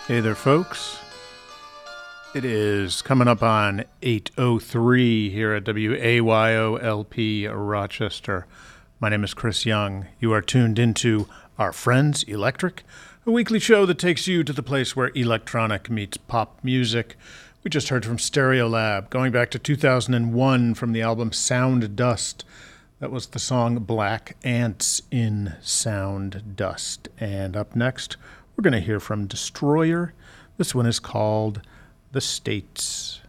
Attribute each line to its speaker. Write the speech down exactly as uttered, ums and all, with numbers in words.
Speaker 1: Hey there, folks. It is coming up on eight oh three here at W A Y O L P Rochester. My name is Chris Young. You are tuned into Our Friends Electric, a weekly show that takes you to the place where electronic meets pop music. We just heard from Stereolab, going back to two thousand one from the album Sound Dust. That was the song Black Ants in Sound Dust. And up next, we're going to hear from Destroyer. This one is called The States.